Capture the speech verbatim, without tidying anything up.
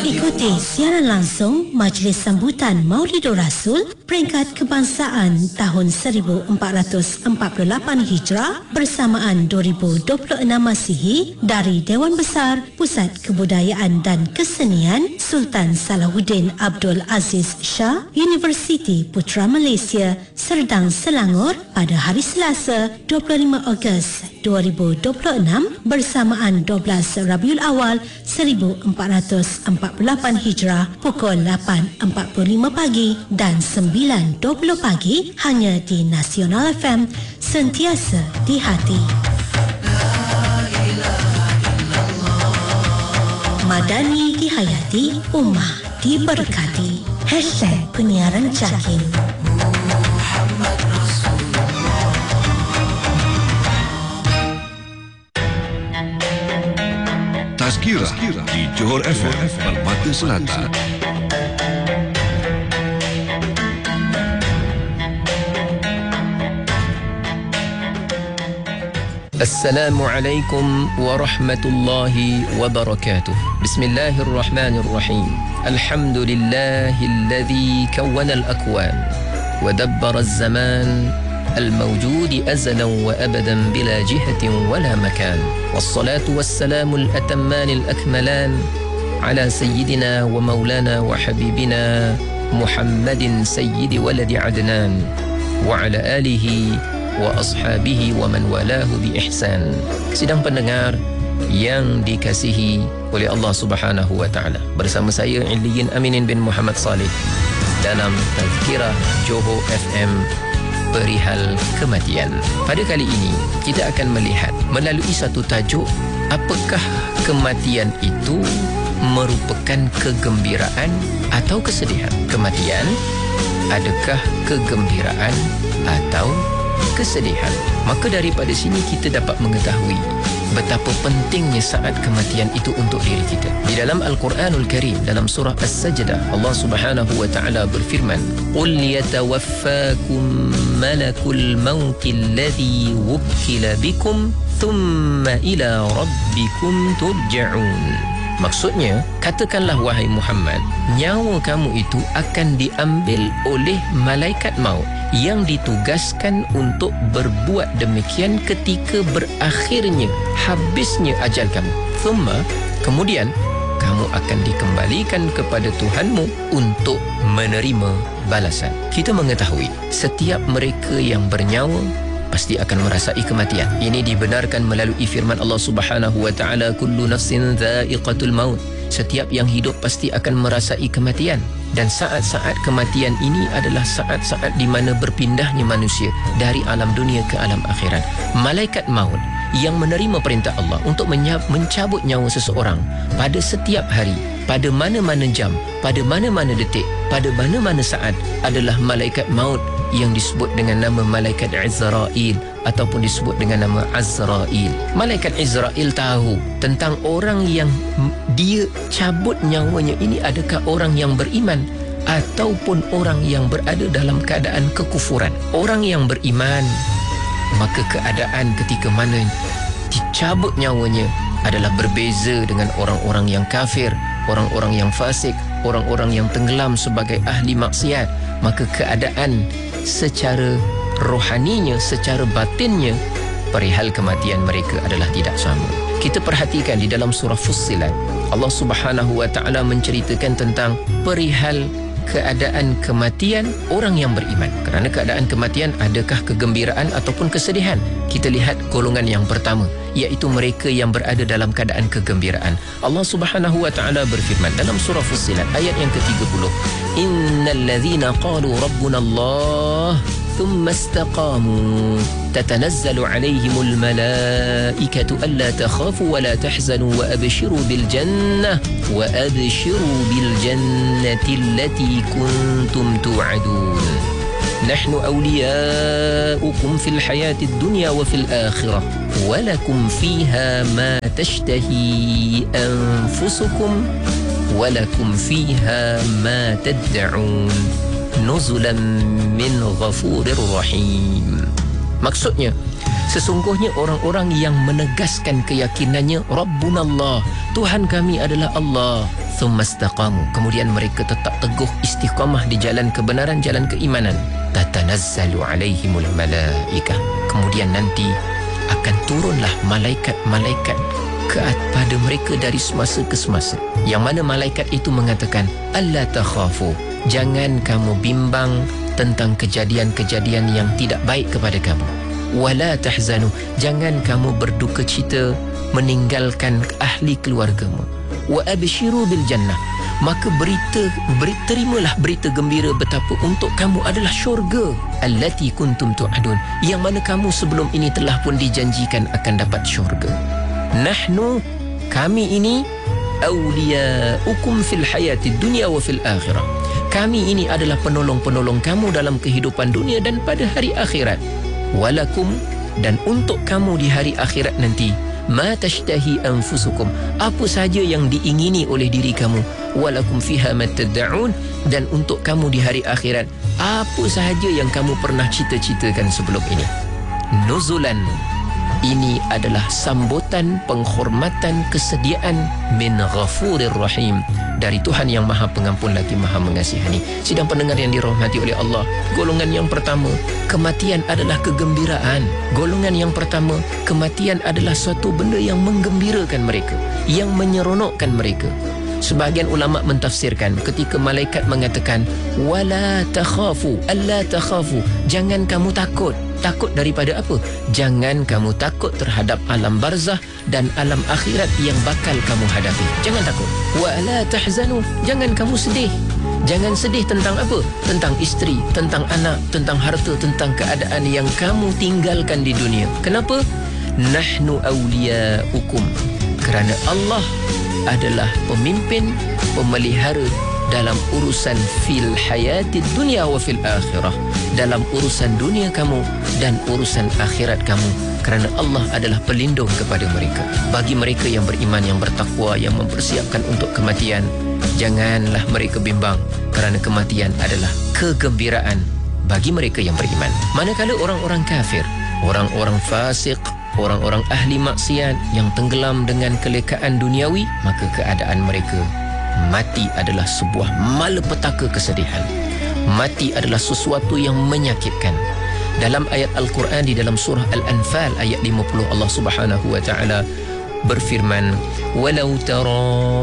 Ikuti siaran langsung Majlis Sambutan Maulidur Rasul Peringkat Kebangsaan tahun seribu empat ratus empat puluh lapan Hijrah bersamaan dua ribu dua puluh enam Masihi dari Dewan Besar Pusat Kebudayaan dan Kesenian Sultan Salahuddin Abdul Aziz Shah, Universiti Putra Malaysia, Serdang, Selangor pada hari Selasa dua puluh lima Ogos dua ribu dua puluh enam bersamaan dua belas Rabiul Awal seribu empat ratus empat puluh lapan Hijrah pukul lapan empat puluh lima pagi dan sembilan dua puluh pagi hanya di Nasional F M, sentiasa di hati. Madani dihayati, ummah diberkati. Hashtag penyiaran Jakin. Tazkirah di Johor F M Permata Selatan. Assalamualaikum warahmatullahi wabarakatuh. Bismillahirrahmanirrahim. Alhamdulillahilladzi kawwana al-akwan wa dabbara az-zaman الموجود أزلا وأبدا بلا جهة ولا مكان والصلاة والسلام الأتمان الأكملان على سيدنا ومولانا وحبيبنا محمد سيد ولد عدنان وعلى آله وأصحابه ومن والاه بإحسان. Sidang pendengar yang dikasihi oleh Allah Subhanahu wa taala, bersama saya Illiyin Aminin bin Muhammad Saleh dalam Tazkirah Johor F M perihal kematian. Pada kali ini kita akan melihat melalui satu tajuk, apakah kematian itu merupakan kegembiraan atau kesedihan? Kematian adakah kegembiraan atau kesedihan? Maka daripada sini kita dapat mengetahui betapa pentingnya saat kematian itu untuk diri kita. Di dalam Al-Quranul Karim, dalam surah As-Sajdah, Allah Subhanahu wa taala berfirman, "Qul yatawaffakum malakul maut alladhi wukkila bikum thumma ila rabbikum turja'un." Maksudnya, katakanlah wahai Muhammad, nyawa kamu itu akan diambil oleh malaikat maut yang ditugaskan untuk berbuat demikian ketika berakhirnya, habisnya ajal kamu. Thumma, kemudian kamu akan dikembalikan kepada Tuhanmu untuk menerima balasan. Kita mengetahui setiap mereka yang bernyawa pasti akan merasai kematian. Ini dibenarkan melalui firman Allah Subhanahu wa taala, kullu nafsin dha'iqatul maut. Setiap yang hidup pasti akan merasai kematian. Dan saat-saat kematian ini adalah saat-saat di mana berpindahnya manusia dari alam dunia ke alam akhirat. Malaikat maut yang menerima perintah Allah untuk mencabut nyawa seseorang pada setiap hari, pada mana-mana jam, pada mana-mana detik, pada mana-mana saat adalah malaikat maut yang disebut dengan nama Malaikat Izrail ataupun disebut dengan nama Azrail. Malaikat Izrail tahu tentang orang yang dia cabut nyawanya ini adakah orang yang beriman ataupun orang yang berada dalam keadaan kekufuran. Orang yang beriman, maka keadaan ketika mana dicabut nyawanya adalah berbeza dengan orang-orang yang kafir, orang-orang yang fasik, orang-orang yang tenggelam sebagai ahli maksiat. Maka keadaan secara rohaninya, secara batinnya, perihal kematian mereka adalah tidak sama. Kita perhatikan di dalam surah Fussilat, Allah Subhanahu wa taala menceritakan tentang perihal keadaan kematian orang yang beriman. Kerana keadaan kematian adakah kegembiraan ataupun kesedihan? Kita lihat golongan yang pertama, iaitu mereka yang berada dalam keadaan kegembiraan. Allah Subhanahu wa taala berfirman dalam surah Fussilat ayat yang ketiga puluh, innal ladzina qalu rabbuna Allah thumma istaqamu tatanazzalu alaihimul malaikatu alla takhafu wa la tahzanu wa abshiru bil jannah wa abshiru bil jannati allati kuntum tu'adun nahnu awliyaukum fil hayatid dunya wa fil akhirah wa lakum fiha ma tashtahi anfusukum wa lakum fiha ma tad'un nuzulan min ghafurir rahim. Maksudnya, sesungguhnya orang-orang yang menegaskan keyakinannya Rabbunallah, Tuhan kami adalah Allah, thumma istaqamu, kemudian mereka tetap teguh istiqamah di jalan kebenaran, jalan keimanan, tatanazzalu alaihimul malaikah, kemudian nanti akan turunlah malaikat-malaikat kepada mereka dari semasa ke semasa, yang mana malaikat itu mengatakan, alla takhafu, jangan kamu bimbang tentang kejadian-kejadian yang tidak baik kepada kamu, wala tahzanu, jangan kamu berduka cita meninggalkan ahli keluargamu, wa abshiru bil jannah, maka berita, beri, terimalah berita gembira betapa untuk kamu adalah syurga, allati kuntum tu'adun, yang mana kamu sebelum ini telah pun dijanjikan akan dapat syurga. Nahnu, kami ini, awliyaukum fil hayati dunia wa fil akhirah, kami ini adalah penolong-penolong kamu dalam kehidupan dunia dan pada hari akhirat. Walakum, dan untuk kamu di hari akhirat nanti, ma tashtahi anfusukum, apa sahaja yang diingini oleh diri kamu, walakum fiha ma tad'un, dan untuk kamu di hari akhirat apa sahaja yang kamu pernah cita-citakan sebelum ini. Nuzulan, ini adalah sambutan, penghormatan, kesediaan min ghafurir rahim, dari Tuhan yang Maha Pengampun lagi Maha Mengasihani. Sidang pendengar yang dirahmati oleh Allah, golongan yang pertama, kematian adalah kegembiraan. Golongan yang pertama, kematian adalah suatu benda yang menggembirakan mereka, yang menyeronokkan mereka. Sebahagian ulama mentafsirkan ketika malaikat mengatakan wala takhafu, alla takhafu, jangan kamu takut. Takut daripada apa? Jangan kamu takut terhadap alam barzah dan alam akhirat yang bakal kamu hadapi. Jangan takut. Wa la tahzanu, jangan kamu sedih. Jangan sedih tentang apa? Tentang isteri, tentang anak, tentang harta, tentang keadaan yang kamu tinggalkan di dunia. Kenapa? Nahnu awliyaukum, kerana Allah adalah pemimpin, pemelihara dalam urusan fil hayati dunia wa fil akhirah, dalam urusan dunia kamu dan urusan akhirat kamu, kerana Allah adalah pelindung kepada mereka. Bagi mereka yang beriman, yang bertakwa, yang mempersiapkan untuk kematian, janganlah mereka bimbang, kerana kematian adalah kegembiraan bagi mereka yang beriman. Manakala orang-orang kafir, orang-orang fasik, orang-orang ahli maksiat yang tenggelam dengan kelekaan duniawi, maka keadaan mereka, mati adalah sebuah malapetaka kesedihan. Mati adalah sesuatu yang menyakitkan. Dalam ayat Al-Quran di dalam surah Al-Anfal ayat lima puluh, Allah Subhanahu wa taala berfirman, walau tara